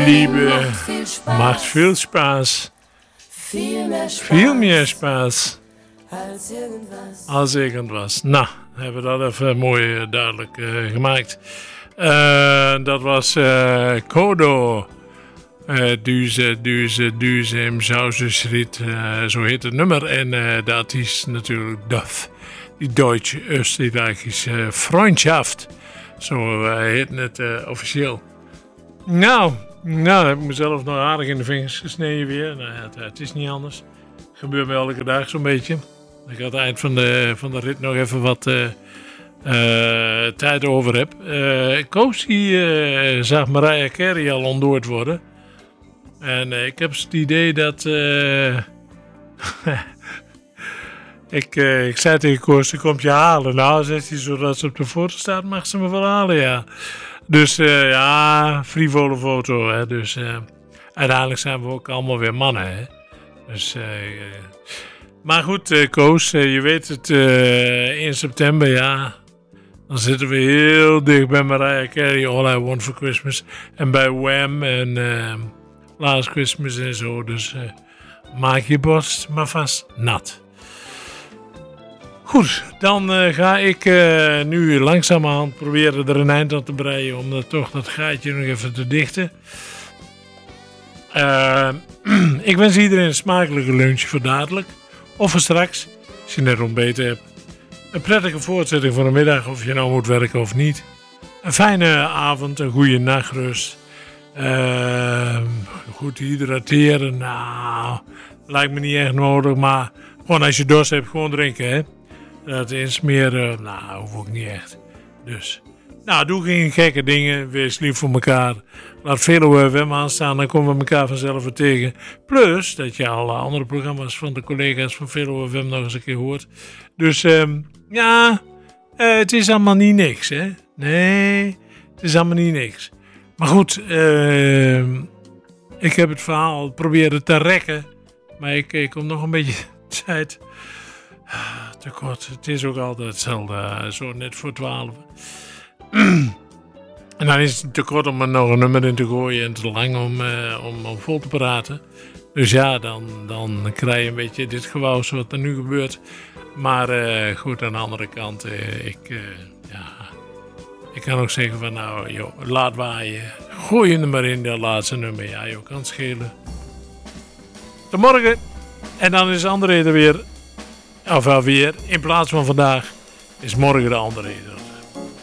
Liebe macht viel Spaß. Viel meer Spaß als irgendwas. Nou, hebben we dat even mooi duidelijk gemaakt. Dat was Kodo. Duze im Sausenschritt. Zo heet het nummer. En dat is natuurlijk Duff. Die Duits-Österreichische Freundschaft. Zo heet het officieel. Nou, dan heb ik mezelf nog aardig in de vingers gesneden weer. Nou, het is niet anders. Gebeurt me elke dag zo'n beetje. Dat ik aan het eind van de rit nog even wat tijd over heb. Koos zag Mariah Carey al ontdooid worden. En ik heb het idee dat... Ik zei tegen Koos, ze komt je halen. Nou, zegt hij, zodat ze op de foto staat, mag ze me wel halen, ja. Dus ja, frivole foto, hè. Dus uiteindelijk zijn we ook allemaal weer mannen, hè. Dus, maar goed, Koos, je weet het, in september, ja. Dan zitten we heel dicht bij Mariah Carey, All I Want For Christmas. En bij Wham en Last Christmas en zo. Dus maak je borst maar vast nat. Goed, dan ga ik nu langzamerhand proberen er een eind aan te breien om toch dat gaatje nog even te dichten. Ik wens iedereen een smakelijke lunch voor dadelijk. Of voor straks, als je net ontbeten hebt. Een prettige voortzetting van de middag, of je nou moet werken of niet. Een fijne avond, een goede nachtrust. Goed hydrateren, nou, lijkt me niet echt nodig, maar gewoon als je dorst hebt, gewoon drinken, hè. Dat is meer, nou, hoef ook niet echt. Dus, nou, doe geen gekke dingen. Wees lief voor elkaar. Laat veel FM aanstaan, dan komen we elkaar vanzelf weer tegen. Plus, dat je alle andere programma's van de collega's van Velo FM nog eens een keer hoort. Dus, ja, het is allemaal niet niks, hè. Nee, het is allemaal niet niks. Maar goed, ik heb het verhaal proberen te rekken. Maar ik kom nog een beetje tijd tekort. Het is ook altijd hetzelfde, zo net voor 12. En dan is het te kort om er nog een nummer in te gooien en te lang om vol te praten. Dus ja, dan krijg je een beetje dit gewauws wat er nu gebeurt. Maar goed, aan de andere kant, ik kan ook zeggen van nou, joh, laat waaien. Gooi je er maar in, dat laatste nummer. Ja, joh, kan het schelen. Tot morgen. En dan is André er weer. Of alweer, in plaats van vandaag, is morgen de André er.